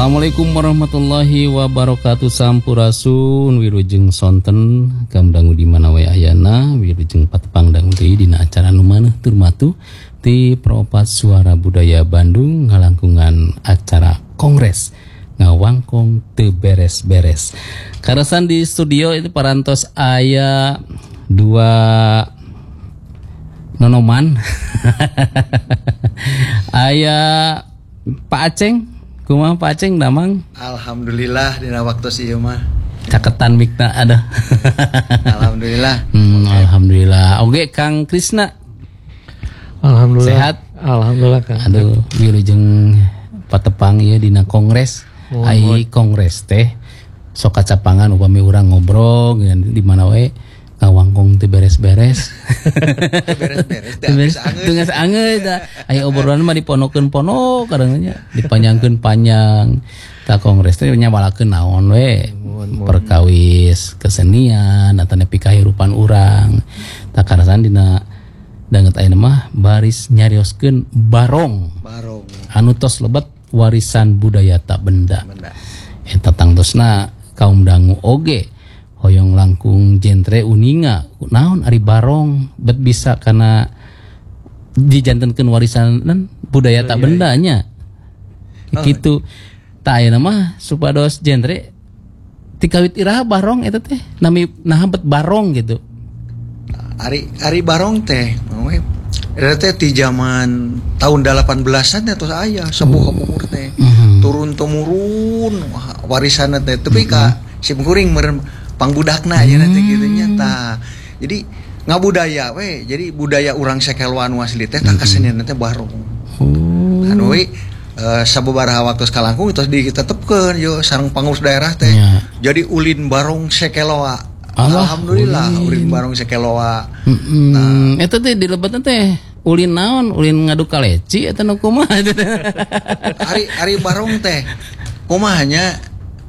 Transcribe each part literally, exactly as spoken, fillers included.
Assalamualaikum warahmatullahi wabarakatuh. Sampurasun wirujeng sonten kamdangu di mana wae ayana wirujeng patepang dangu deui dina acara nu maneh turmatu ti Propat Suara Budaya Bandung ngalangkungan acara kongres ngawangkong teu beres-beres. Karasan di studio itu parantos aya dua nonoman. Aya Pak Aceng. Kumaha Pak Aceng damang? Alhamdulillah dina waktu si ieu mah. Caketan mikna ada. Alhamdulillah. Hmm, alhamdulillah. Oge Kang Krisna. Alhamdulillah. Sehat? Alhamdulillah Kang. Aduh, wilujeng patepang ieu dina kongres. Oh, Ai kongres teh sok kacapangan upami urang ngobrol di mana we ngawangkong teu beres-beres. Beres-beres Teu beres. Teu geus angeus da. Aya obrolan mah diponokeun-ponok kadangnya, dipanjangkeun-panjang. Ta kongres teh nyawalakeun naon we? Perkawis, kesenian, atau nepi kahirupan urang. Ta karasan dina danget ayeuna mah baris nyarioskeun barong. Barong. Anu tos lebet warisan budaya tak benda. Benda. Eta tangtosna kaum dangu oge hoyong langkung jentre uninga naon ari barong bet bisa karena dijantenkeun warisan budaya tak bendanya. Oh, gitu. Ta ayeuna mah supados jentre ti kawit iraha barong eta teh nami naha bet barong gitu. Ari ari barong teh we eta teh ti zaman tahun delapan belasan atuh aya sepuh umur teh. Mm-hmm. Turun temurun warisanna teh tapi mm-hmm. ka simkuring meureun pangbudakna aja nanti gitu nyata. Jadi ngabudaya we, jadi budaya urang sakelwa anu asli teh tak kesenian teh barong. Oh. Anu we uh, sababaraha waktu sakalangkung terus ditetepkeun yo sareng pangurus daerah teh. Yeah. Jadi ulin barong sakelwa. Alhamdulillah ulin, ulin barong sakelwa. Mm-hmm. Nah, eta teh dilebetna teh ulin naon? Ulin ngadu kaleci eta nu kumaha? Ari ari barong teh kumahanya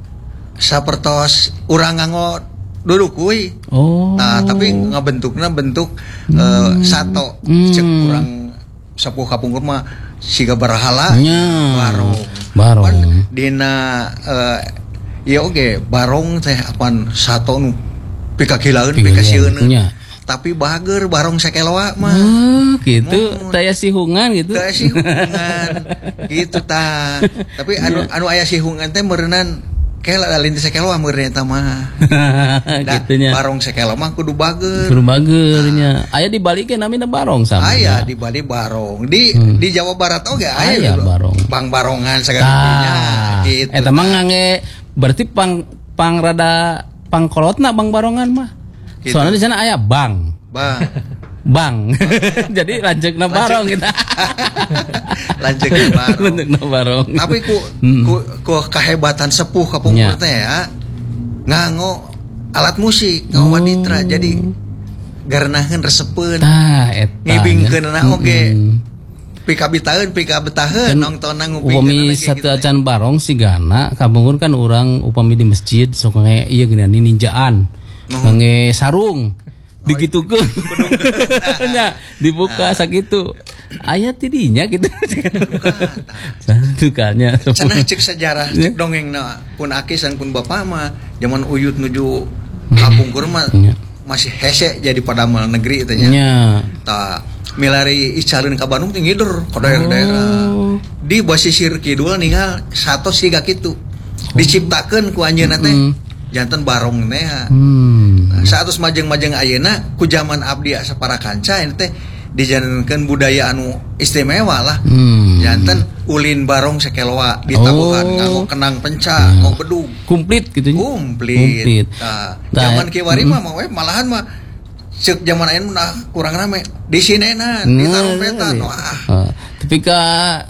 sapertos urang nganggo duduk kuy. Oh. Nah, tapi ngabentukna bentuk hmm. uh, sato. Hmm. Cek urang sapuh kapungkur mah siga barahala. Nya. Barong. Barong. Pan dina uh, ieu oge barong teh apan sato nu pikakilaeun pikasieun. Tapi bager barong sakelwa mah. Oh, gitu. Taya sihungan gitu. Taya sihungan. Gitu ta. Tapi anu anu aya sihungan teh meureunnan kela linti sakelwa meureun eta mah. Gitunya. Barong sakelwa mah kudu bager. Kudu bagernya. Nah. Aya di Bali ge namina barong sama. Aya di Bali barong. Di hmm. di Jawa Barat oge aya aya barong. Bang barongan sagala gitu. Eta mah ngange berarti pang pang rada pangkolotna bang barongan mah. Gitu. Soalnya di sana aya bang. Bang. Bang. Jadi lanjutna barong kita. Lanjutna barong. Lanjutna barong. Tapi ku, hmm. ku ku kahebatan sepuh kapungkur teh ya. Nganggo alat musik, nganggo waditra. Hmm. Jadi garanaheun resepeun. Tah eta. Ngibingkeunna oge. Pika bitaeun, pika betaheun nongtonna ngupingkeun. Upami satu acan barong sigana kapungkur kan urang upami di masjid sok nge ieu geunan ninjaan. Nge sarung digitukeun nya dibuka sakitu aya tidinya gitu satukannya cenah cek sejarah cek dongengna pun akisan pun bapak mah zaman uyut nuju kapungkur mah masih hese jadi padamel negeri teh nya tah milari icaleun ka Bandung teh ngider ka daerah-daerah di basisir kidul ninggal satos siga kitu diciptakeun ku anjeunna teh janten barong teh hmm. Nah, satus majeng-majeng ayeuna ku zaman abdi sapara kanca ini teh dijanenkeun budaya anu istimewa lah. Hmm. Janten ulin barong sakelwa ditabuhan oh. nganggo kenang penca, nganggo hmm. bedug. Komplit gitu nya. Komplit. Nah, zaman kiwari mah mah we malahan mah ceuk zaman ayeuna mah kurang rame. Di sinenan, di tarumpetan. Wah. Uh, tapi ka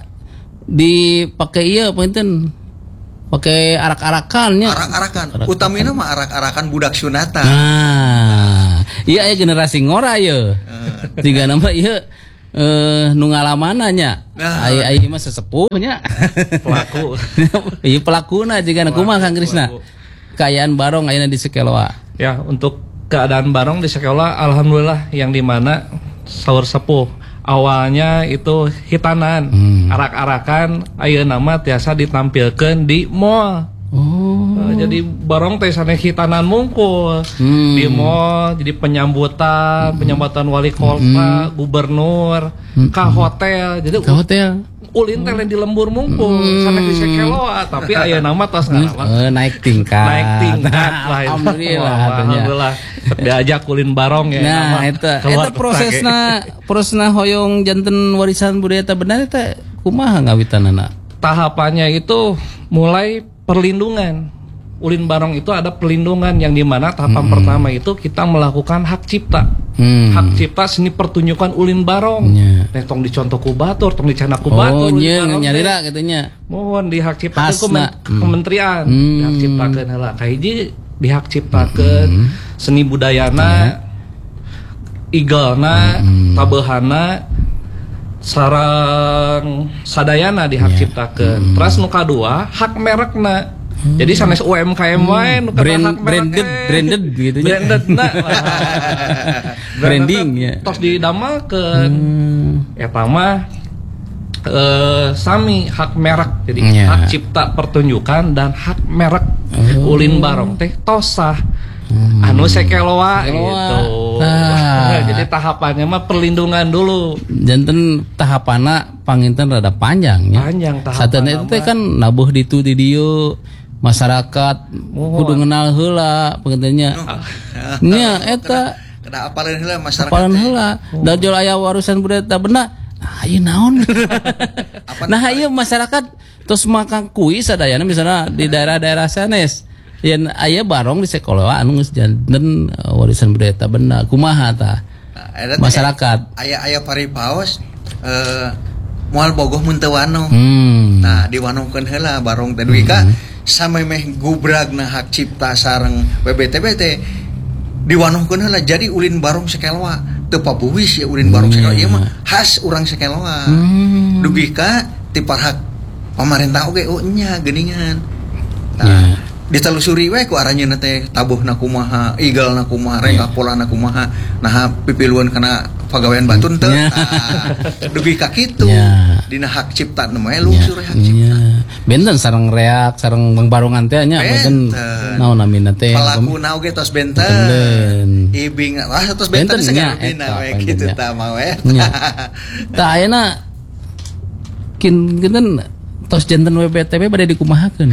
dipake ieu punten pakai arak-arakannya. Arak-arakan. Arak utamina mah arak-arakan budak sunatan. Nah, iya aya generasi ngora ye. Tiga nama ieu eh nu ngalamanna nya. Ai ai mah sesepuhnya. Pelaku. Ieu pelakuna jiga kumaha Kang Krisna. Kayaan barong ayeuna di Sakelwa. Ya, untuk keadaan barong di Sakelwa alhamdulillah yang di mana saur sepuh awalnya itu hitanan, hmm. arak-arakan, ayeuna nama tiasa ditampilkan di mall. Oh. Uh, jadi barong teh sana hitanan mungkul hmm. di mall, jadi penyambutan, hmm. penyambutan wali kota, hmm. gubernur, hmm. ke hotel, jadi ke hotel. Ulin teh di lembur mungkul, hmm. sana di sekeloa, tapi aya nama tos ngaran. Uh, naik tingkat. Naik tingkat lah. Alhamdulillah. Alhamdulillah. Diajak ulin barong ya. Nah, eta eta prosesna prosesna hoyong janten warisan budaya teh benar eta kumaha ngawitanana? Tahapannya itu mulai perlindungan. Ulin barong itu ada perlindungan yang dimana tahapan hmm. pertama itu kita melakukan hak cipta. Hmm. Hak cipta seni pertunjukan ulin barong. Yeah. Nek tong dicontoh ku batur, tong dicana ku batur. Oh, nya nyarira katanya. Mohon di hak cipta ke kementerian. Hmm. Di hak ciptakeun heula. Kahiji di hak ciptakeun hmm. seni budayana, yeah. igelna, hmm. tabeuhanna, sareng sadayana di hak yeah. ciptakeun. Hmm. Terus nu kadua hak merekna. Hmm. Jadi sanes U M K M wae nu brand branded branded gitu nya. Branded na. Branding ya. Tos didamelkeun. Hmm. Eta mah eh sami hak merek. Jadi yeah. hak cipta pertunjukan dan hak merek oh. ulin barong teh tos sah. Hmm. Anu sekeloa gitu. Nah. Jadi tahapannya mah perlindungan dulu. Janten tahapanna panginten rada panjang ya. Panjang tahapan. Satana itu teh kan nabuh ditu di dieu masyarakat oh. kudu ngenal heula pengennya. Nya eta kada apaleun heula masyarakat. Apaleun heula. Da jol aya warisan budaya teh beuna. Ah ieu naon? Nah ieu masyarakat tos makan kuis sadayana misalnya di daerah-daerah sanes. Yen aya barong di sekolah anu geus janten warisan budaya teh beuna kumaha tah? Masyarakat aya aya paripaos eh moal bogoh mun teu wano. Hmm. Nah, diwanokeun heula barong teh duwi ka sampai meh gubragna hak cipta sareng B B T B T diwanohkeun heula jadi ulin barong sekeloa teu papuwis ya ulin barong sekeloa ieu mah khas urang sekeloa. Hmm. Dugi ka ti parhak pamarentah oge oh nya geuningan. Nah, yeah. ditelusuri we ku aranjeunna teh tabuhna kumaha, igalna kumaha, rengah polana kumaha, nah pipiluan kana pagawean batun teu. Yeah. Nah, dugi ka kitu. Yeah. Dina hak cipta nu mah lungsur hak cipta. Yeah. Benten sareng reak sareng bangbarongan teh nya benten naon namina teh. Palakuna oge tos benten. Ibing wah tos benten sagala dina we kitu tah mah we. Tah ayeuna kin geunan tos janten W B T B bade dikumahakeun.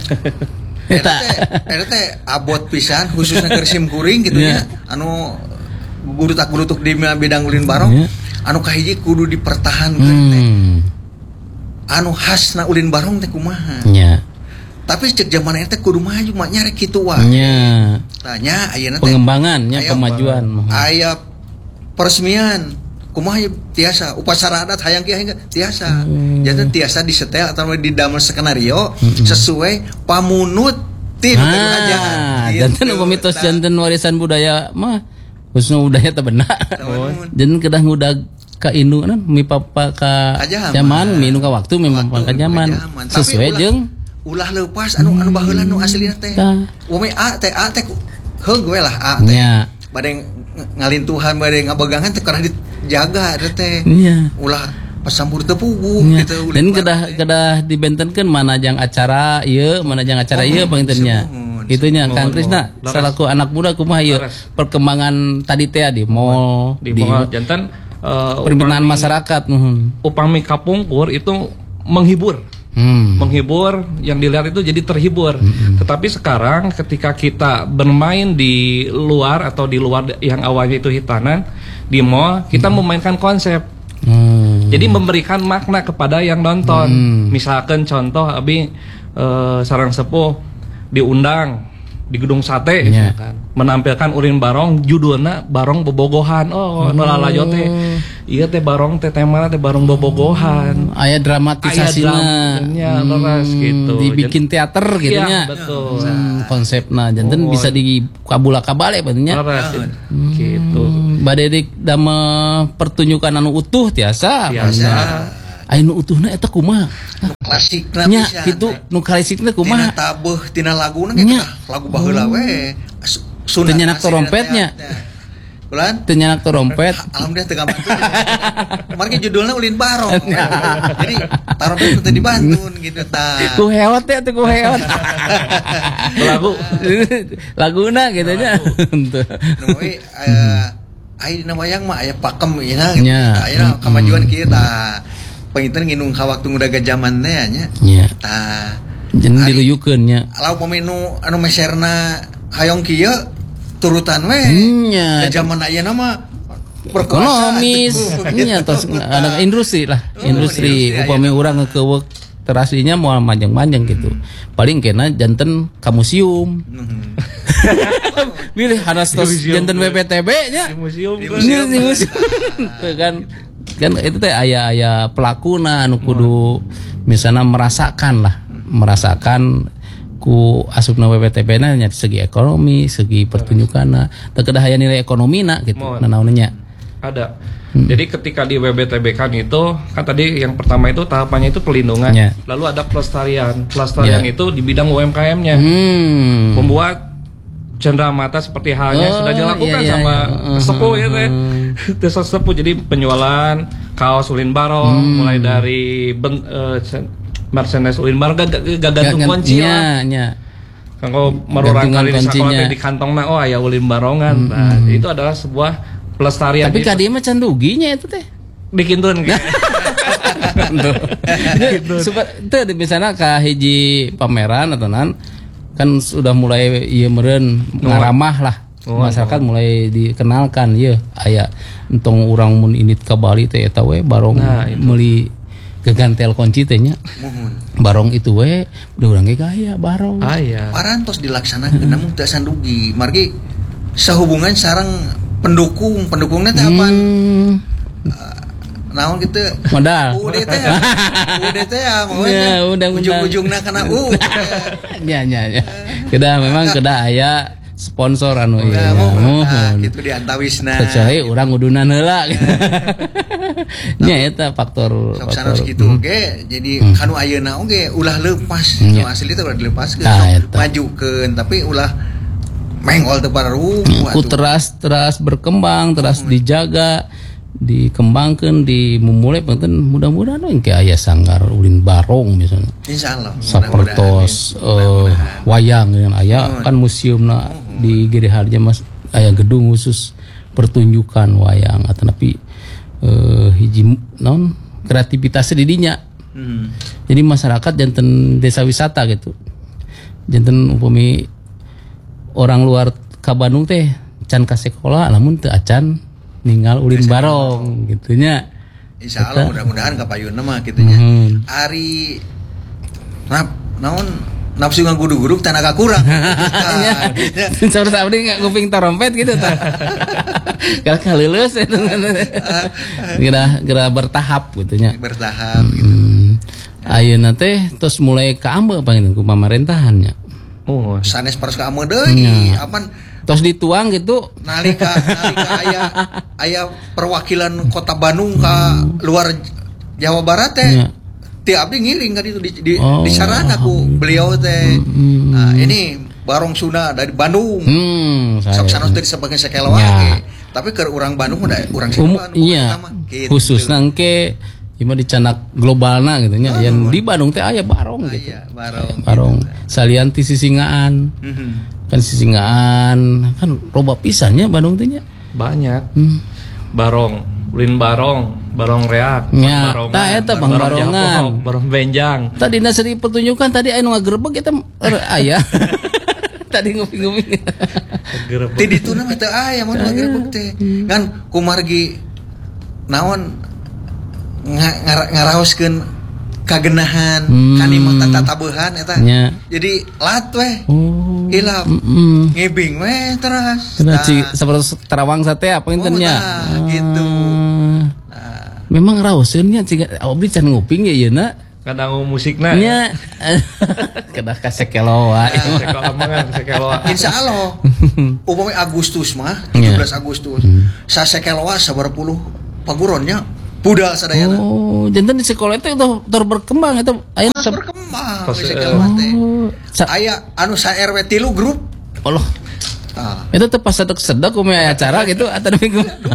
Eta eta teh abot pisan khususna keur sim kuring kitu nya. Anu gurutak-gurutuk di bidang ulin barong yeah. anu kahiji kudu dipertahankeun hmm. teh. Anu khasna ulin barong teh kumaha? Nya. Yeah. Tapi cek zaman eta kudu maju mah nya rek kitu wae. Nya. Tanya ayeuna teh pengembangan nya pemajuan. Aya peresmian kumaha tiasa upacara adat hayang kieu hingga tiasa. Hmm. Jadi tiasa disetel atau didamel skenario hmm. sesuai pamunut ti nu aja. Janten mitos janten warisan budaya mah khususnya budaya teh beuna. Janten kedah ngudag ka indung kan mi papa ka zaman mi nu ka waktu memang ka zaman sesuai jeung ulah leupas anu anu baheula nu aslina teh. Wame a teh a teh heug we lah a teh. Bade ngalintuhan bade ngabegangan teh karah dijaga teh. Iya. Ulah pasambur teu puguh gitu. Dan kedah kedah dibentenkeun mana jang acara ieu, mana jang acara ieu pangintennya. Itunya Kang Krisna salaku anak muda kumaha ieu perkembangan tadi teh di mall di mall janten permintaan masyarakat nuhun. Upami kapungkur itu menghibur. Hmm. Menghibur, yang dilihat itu jadi terhibur. Hmm. Tetapi sekarang ketika kita bermain di luar atau di luar yang awalnya itu hitanan di mall, kita hmm. memainkan konsep. Hmm. Jadi memberikan makna kepada yang nonton. Hmm. Misalkan contoh abi eh, sarang sepuh diundang di gedung sate yeah. misalkan, menampilkan ulin barong judulnya barong bobogohan. Oh, oh. nolalayo teh iya teh barong teh temana teh barong bobogohan. Aya dramatisasina nya leres hmm, gitu. Dibikin teater gitu nya. Iya, betul. Hmm, konsepna janten oh. bisa dikabula-kabale benernya. Hmm, gitu. Bade dik damel pertunjukan anu utuh tiasa. Tiasa. Aya nu utuhna eta kumaha? Klasikna nya kitu nu klasikna kumaha? Tina tabuh tina laguna kita lagu baheula we. Sunat nyenak trompetnya. Ulan teu nyanak trompet. Alhamdulillah teu bantu. Margi judulnya Ulin Barong. Jadi trompet teu dibantun gitu tah. Ku heot teh teh ku heot. Lagu laguna gitu nya. Henteu. Nu we aya dina wayang mah aya pakem ina. Aya kamajuan kieu tah. Penginten nginung ka waktu ngudaga zaman teh nya. Nya. Tah. Jeung diluyukeun nya. Lauk pamenu anu meserna hayong kieu turutan we. Nya. Zaman ayeuna mah ekonomis. Nya tos ada industri lah, industri upami urang ngekeuweuk teraslinya moal manjang-manjang gitu. Paling kena janten ka museum. Milih hanas tos janten W P T B nya. Di museum di museum kan kan itu teh aya-aya pelakuna anu kudu misalnya merasakan lah, merasakan ku asupna W P T B-na nya segi ekonomi, segi pertunjukanna, teu kedah aya nilai ekonomina gitu nanaonnya. Ada. Hmm. Jadi ketika di W B T B kan itu kan tadi yang pertama itu tahapannya itu pelindungan, ya. Lalu ada pelestarian. Pelestarian ya. Itu di bidang U M K M-nya. Hmm. Membuat cenderamata seperti halnya oh, sudah dilakukan iya, iya, sama iya. sepuh ya teh. Desa sepuh jadi penjualan kaos Ulin Barong hmm. mulai dari ben, uh, merchandise Ulin Barong gagantung kunci lah. Nya. Kanggo marurang kali di sakola di kantongna oh aya Ulin Barongan. Hmm. Nah, itu adalah sebuah pelestarian. Tapi ka dieu mah can duginya itu teh. Bikinkeun gitu. Supaya teu misalnya ka hiji pameran atau nan kan sudah mulai ieu meureun ngaramah lah. Oh, masyarakat oh. mulai dikenalkan ieu aya entong urang mun init ka Bali teh eta we barong nah, meuli gagantel kunci teh nya. Barong itu we udah urang ge gaya barong. Aya. Parantos dilaksanakeun namun teu sandugi. Margi sahubungan sareng pendukung pendukungnya teh apa? Hmm. Uh, naon gitu? Modal. U D T ya. U D T ya, ya ujung-ujungna kana U. Ya ya ya. Kedah memang kedah aya sponsor anu ieu. Nah, gitu diantawisna. Kecuali urang udunan heula. Nya eta faktor sok sanes kitu oge. Jadi kanu ayeuna oge ulah leupas. Nu asli teh ulah dilepaskeun. Majukeun tapi ulah mengol teu pararu ku teras teras berkembang teras hmm. dijaga dikembangkan dimulai penting mudah-mudahan engke aya sanggar Ulin Barong misalnya insyaallah sapertos uh, wayang yang aya hmm. kan museumna hmm. di Giriharja mas aya gedung khusus pertunjukan wayang atau tapi uh, hiji non kreativitasnya di dinya hmm. jadi masyarakat janten desa wisata gitu janten upami orang luar ka Bandung teh can ka sekolah lamun teu acan ninggal Ulin Barong gitunya. Insyaallah mudah-mudahan kapayunna mah kitunya. Mm-hmm. Ari nap naon nafsu ngagudu-gudug tenaga kurang. Saur abdi nguping trompet gitu tah. Kalau kaleuleus eta geura geura bertahap gitunya. Bertahap gitu. Hmm. Ayeuna teh tos mulai kaambe panggeunan ku pamaréntahannya. Oh, sanes paros ka ameu deui. Apan tos dituang gitu. Nalika nalika aya aya perwakilan Kota Bandung ka luar Jawa Barat teh. Ya. Ti abdi ngiling ka ditu di, di, oh, disarana ku beliau teh. Hmm. Nah, ini Barong Sunda dari Bandung. Hmm, sok sanes teh disebageun sakeloa ya. Tapi ke urang Bandung udah urang Bandung. Iya. Gitu. Khususna engke ima dicanak globalna gitu nya. Yang di Bandung teh aya Barong gitu. Aya Barong. Barong. Gitu. Salian ti Sisingaan. Mm-hmm. Kan Sisingaan kan loba pisannya Bandung teh nya. Banyak. Hmm. Barong, Ulin Barong, Barong Reak, ya, Barongan. Tah eta Bang Barongan. Barong Benjang. Tadi na seri pertunjukan tadi aya nu ngagerebeg eta aya. Tadi nguping-nguping. Ti dituna mah teu aya mun ngagerebeg teh. Kan kumargi naon ngaraoskeun kagenahan hmm. kanimah tatabeuhan eta ya. Jadi lat weh oh. Hilap mm. ngibing weh teras nah. Seperti terawang sate apa intennya oh, nah, gitu nah. Memang raoskeun nya ciga abdi can nguping ya yeuna kadang musikna nya kedah ka sekeloa sekeloa mah sekeloa insyaallah upami Agustus mah tujuh belas Agustus sa sekeloa sabar puluh paguronnya budal sadayana. Oh, jantan di sekolah itu udah berkembang itu aya berkembang di sekolah teh. Aya anu sa R W tilu grup. Allah. Ah. Itu tuh pas sedek sedek kumai acara gitu atau minggu.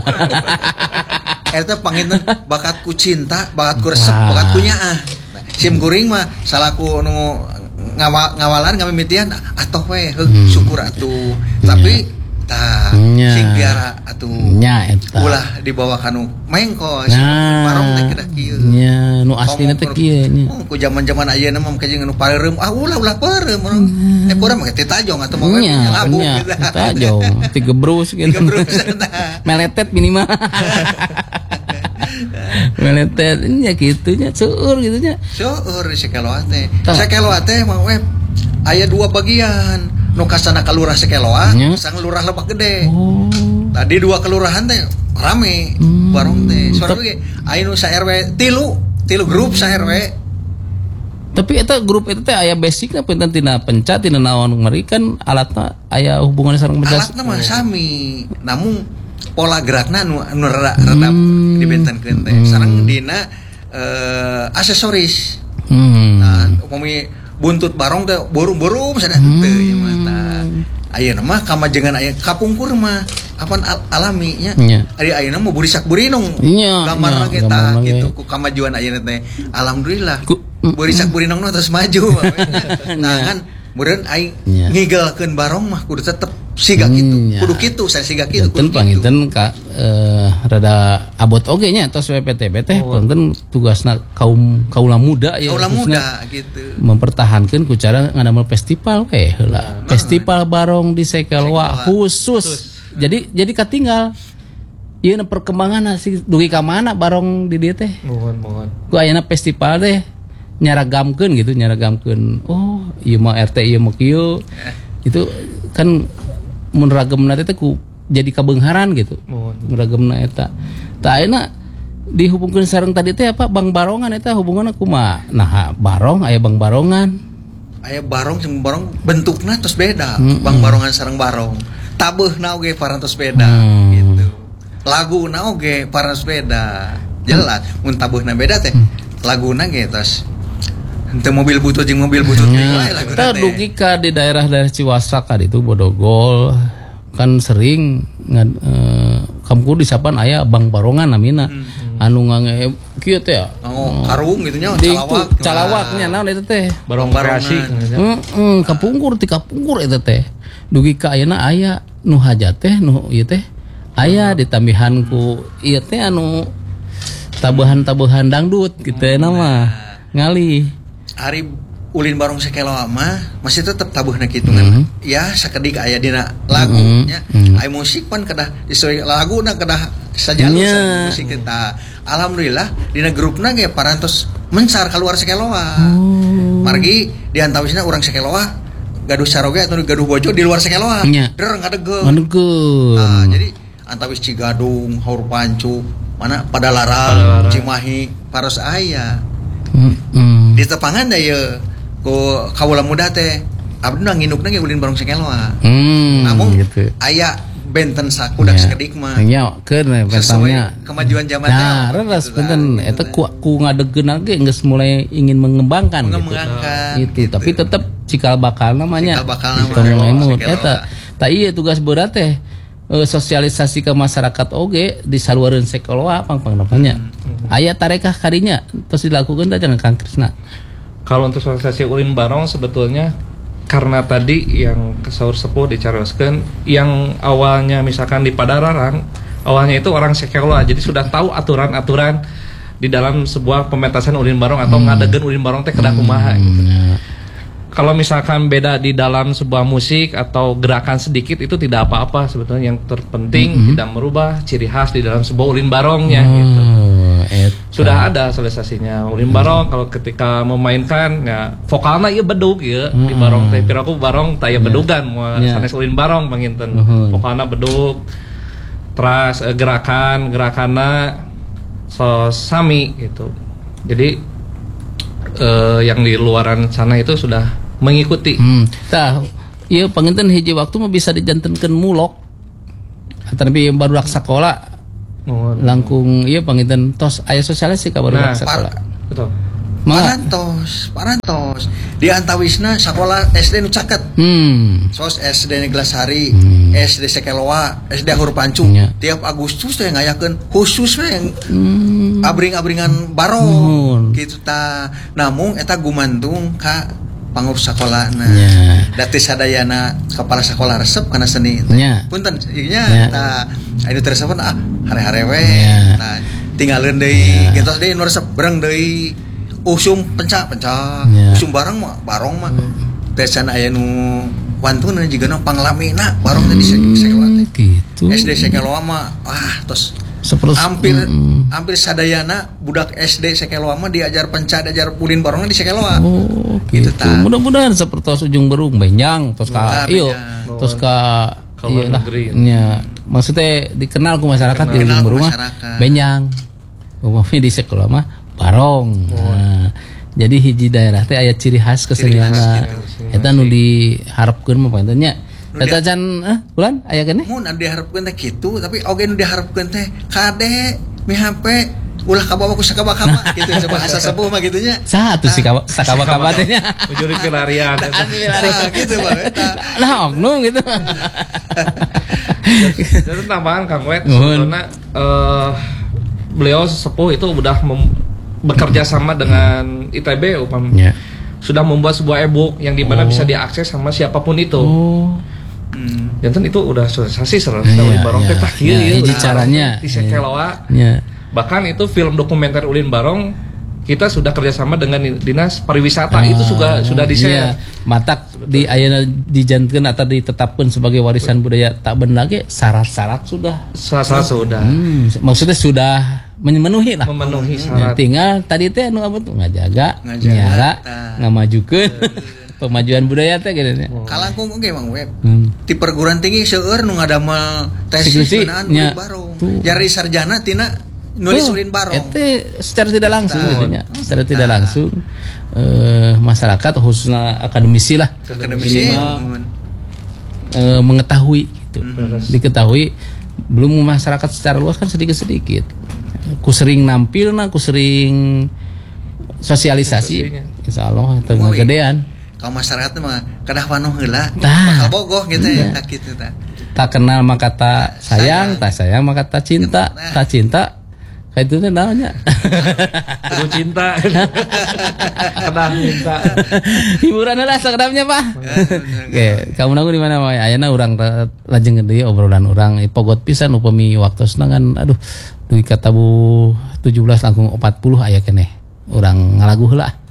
Eta panginten bakatku cinta, bakatku resep, bakatku nyaah. Sim kuring mah salaku nu ngawal ngawalan ngamimitian atoh we heug syukur atuh. Tapi tah sing biara atuh nya eta ulah dibawa kanu mengko barong teh kedah kieu. Nya nu aslina teh kieu nya. Ku zaman-zaman ayeuna mah kajeng anu pareureum ah ulah ulah pareureum urang. Eh urang mah teh tajong atuh mah labu gitu. Tajong, tigebrus gitu. Tigebrus meletet minimal. Meletet nya kitu nya seueur gitu nya. Seueur sakeloa teh. Sakeloa teh mah we aya dua bagian. Nu kasana kalurah sakeloa, sang lurah Lebak Gede. Oh. Tadi dua kelurahan teh rame hmm. barong teh. Soalnya ge aya nu sa R W tilu, tilu grup sa R W. Tapi eta grup itu teh aya basicna punten tina penca tina naon meri kan alatna aya hubunganna sareng penca. Alatna mah sami, namun pola gerakna nu nu rada rada hmm. dibentenkeun teh. Sareng dina uh, aksesoris. Hmm. Nah, upami buntut barong teh borum-borum sadaya teh ieu mah tah. Ayeuna mah kamajengan aya kapungkur mah apan al alami nya. Ari ayeuna mah burisak burinong. Gambarna ge tah kitu ku kamajuan ayeuna teh. Alhamdulillah. Burisak burinong terus maju. Nah kan meureun aing ngigelkeun barong mah kudu tetep siga kitu. Kudu kitu saya siga kitu. Punten panginten ka eh, rada abot oge nya tos W P T B teh punten tugasna kaum kaula muda ya. Kaula muda gitu. Mempertahankeun ku cara ngadamel festival we heula. Festival barong di Sekelwa khusus. Jadi jadi katinggal ieu perkembangan si dugi ka mana barong di dieu teh. Mohon mohon. Ku ayeuna festival teh nyaragamkeun gitu nyaragamkeun oh ieu mah R T ieu mah kieu itu kan mun ragemna teh ku jadi kabeungharan gitu mun ragemna eta tah ayeuna dihubungkeun sareng tadi teh apa Bang Barongan eta hubunganna kumaha nah barong aya Bang Barongan aya barong jeung barong bentukna tos beda mm -mm. Bang Barongan sareng barong tabeuna oge parantos beda mm. gitu laguna oge parantos beda jelas mun tabeuna beda teh mm. laguna ge tos ente mobil butut jeung mobil butut ya, kita dugi ka di daerah-daerah Ciwasaka itu Bodogol kan sering ngad, uh, kamku disapan aya Bang Barongan namina hmm. anu ngange kieu teh oh karung gitu nya calawak calawaknya naon eta teh barong kreasi heeh kapungkur ti kapungkur eta teh dugi ka ayeuna aya nu hajat teh nu ieu teh aya ditambihan ku ieu teh anu tabuhan-tabuhan dangdut kitu na mah ngali hari ulin barong Sekelwa mah masih tetap tabuhna kitu kan. Mm-hmm. Ya sakedik aya dina lagunya. Mm-hmm. Aya musik pan kedah disesuai laguna kedah sajalur yeah. musik kita. Alhamdulillah dina grupna ge parantos mencar keluar Sekelwa. Oh. Margi diantawisna urang Sekelwa gaduh saroge atau gaduh bojo di luar Sekelwa. Yeah. Der ngadegeuh. Ngadegeuh. Nah, jadi antawis Cigadung, Haur Pancu, mana Padalarang, Cimahi, paros aya. Mm-hmm. Di tepangan da ye ku kaula muda teh abdi nu nginukna ge ulin barong Sekelwa. Hmm, namun gitu. Aya benten sakudak ya. Sakedik mah. Nya keur bentangnya kemajuan zaman teh. Nah, ras benten eta ku ku ngadeugeun ge geus mulai ingin mengembangkan gitu. Itu gitu. Tapi tetep cikal bakal namanya. Cikal bakal namanya eta. Tah ieu tugas berat teh sosialisasi ke masyarakat oge di salureun Sekelwa pang-pang namanya. Hmm. Aya tarekah kadinya terus dilakukan teh jangan Kang Krisna. Kalau untuk sosialisasi ulin barong sebetulnya karena tadi yang kesaur sepuh dicaroskeun yang awalnya misalkan di Padalarang awalnya itu orang Sekelwa jadi sudah tahu aturan-aturan di dalam sebuah pementasan ulin barong atau hmm. ngadegeun ulin barong teh kedah kumaha gitu. Hmm. Kalau misalkan beda di dalam sebuah musik atau gerakan sedikit itu tidak apa-apa sebetulnya yang terpenting mm-hmm. tidak merubah ciri khas di dalam sebuah ulin barongnya oh, gitu. Sudah ada sosialisasinya ulin barong mm-hmm. kalau ketika memainkan ya vokalnya ieu bedug ya mm-hmm. di barong teh piraku barong taya bedugan moal yeah. sanes ulin barong panginten mm-hmm. vokalna bedug terus eh, gerakan gerakanna so sami gitu. Jadi eh, yang di luaran sana itu sudah mengikuti. Hmm. Tah, ieu panginten hiji waktu mah bisa dijantenkeun mulok. Tapi barudak sakola. Oh, langkung ieu panginten tos aya sosialisasi ka barudak nah, sakola. Betul. parantos parantos di antawisna sekolah S D nu caket hmm. sos S D Neglasari hmm. S D Sekeloa S D Hur Pancung ya. Tiap Agustus teh ngayakeun khusus we hmm. abring-abringan barong hmm. gitu ta namun eta gumantung ka pangurus sekolahna ya. Dati sadayana kepala sekolah resep kana seni ya. Punten nya ya. Ta anu tersebut ah hare-hare we ya. Nah tinggalin deui gitu deui nu resep bereng deui usum pencak-pencak yeah. Usum barang mah barong mah biasana aya nu wantuna jigana panglamina barong tadi hmm, sekolah teh gitu. S D Sekeloa mah ah tos Seperus, hampir mm, hampir sadayana budak S D Sekeloa mah diajar pencak diajar pulin barongnya di Sekeloa. Oh gitu, gitu mudah-mudahan seperti ujung berung benjang tos ka ieu tos ka ieu lah nya maksudnya dikenal ku masyarakat di ujung berung mah benjang umumnya di sekolah mah barong. Oh. Nah, jadi hiji daerah teh aya ciri khas kesenianna. Eta nu diharapkeun mah panten nya. Eta can eh ulan aya keneh? Mun anu diharapkeun teh kitu, tapi oge nu diharapkeun teh kade mihape ulah kabawa ku sakaba-kaba gitu coba asa sepuh mah kitu nya. Saha atuh si sakaba-kaba teh nya? Ujuri pelarian. Gitu Bang eta. Nah, oknum gitu. Jadi tambahan Kang Wet sebenarnya eh beliau sepuh itu udah mem- bekerja sama dengan I T B upam yeah. Sudah membuat sebuah e-book yang dimana oh. bisa diakses sama siapapun itu. Oh. Hmm. Dan itu udah sensasi serasa yeah, Ulin Barong teh tah kieu ieu caranya di Sekeloa. Yeah. Bahkan itu film dokumenter Ulin Barong kita sudah kerjasama dengan Dinas Pariwisata oh, itu sudah sudah di-share. Iya. Matak di ayeuna dijanjikan atau ditetapkan sebagai warisan budaya tak benda ge syarat-syarat sudah. Syarat sudah. Hmm, maksudnya sudah memenuhi lah. Memenuhi syarat. Ya, tinggal tadi teh anu apa tuh ngajaga, nyara, ngamajukeun pemajuan budaya teh gitu nya. Kalangkung oge Mang Web. Hmm. Di perguruan tinggi seueur nu ngadamel tesis ngeunaan Ulin Barong. Jari sarjana tina nulis Ulin Barong. Itu secara tidak langsung gitu nya. Secara nah. tidak langsung eh, masyarakat khususnya akademisi lah. Akademisi eh, mengetahui gitu. Mm-hmm. Diketahui belum masyarakat secara luas kan sedikit-sedikit. Ku sering nampil nah, ku sering sosialisasi. Insyaallah teu ngagedean. Ka masyarakat mah kadah panuh heula. Bakal bogoh gitu ya tak kitu tah. Tak kenal maka tak sayang, tak sayang maka tak cinta, tak cinta kayak itu namanya terus cinta kadang cinta hiburan lah sekedapnya Pak. Oke kamu nanggu di mana Pak ayana orang lajeng gede obrolan orang pogot pisan upami waktu senangan aduh duit kata bu tujuh belas langkung empat puluh aya keneh orang ngalaguh lah.